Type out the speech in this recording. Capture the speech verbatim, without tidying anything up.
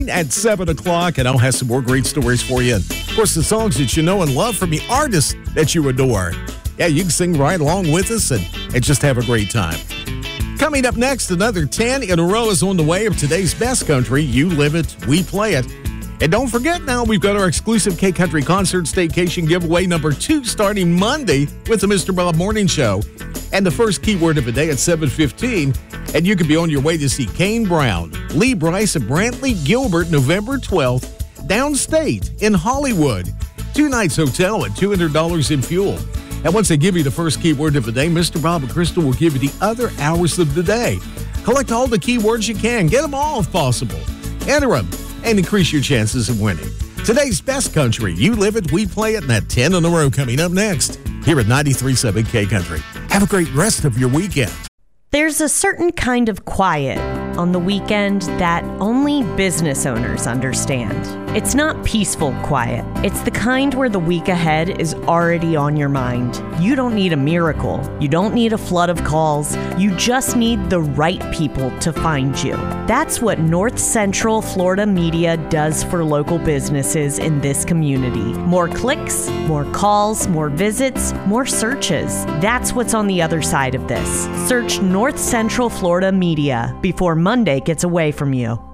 At seven o'clock, and I'll have some more great stories for you. And of course, the songs that you know and love from the artists that you adore. Yeah, you can sing right along with us and, and just have a great time. Coming up next, another ten in a row is on the way of today's best country. You live it, we play it. And don't forget now, we've got our exclusive K-Country Concert Staycation giveaway number two starting Monday with the Mister Bob Morning Show. And the first keyword of the day at seven fifteen. And you could be on your way to see Kane Brown, Lee Brice, and Brantley Gilbert November twelfth, downstate in Hollywood. Two nights hotel and two hundred dollars in fuel. And once they give you the first keyword of the day, Mister Bob and Crystal will give you the other hours of the day. Collect all the keywords you can. Get them all if possible. Enter them and increase your chances of winning. Today's best country. You live it, we play it, and that ten in a row coming up next here at ninety-three point seven K-Country. Have a great rest of your weekend. There's a certain kind of quiet on the weekend that only business owners understand. It's not peaceful quiet. It's the kind where the week ahead is already on your mind. You don't need a miracle. You don't need a flood of calls. You just need the right people to find you. That's what North Central Florida Media does for local businesses in this community. More clicks, more calls, more visits, more searches. That's what's on the other side of this. Search North Central Florida Media before Monday gets away from you.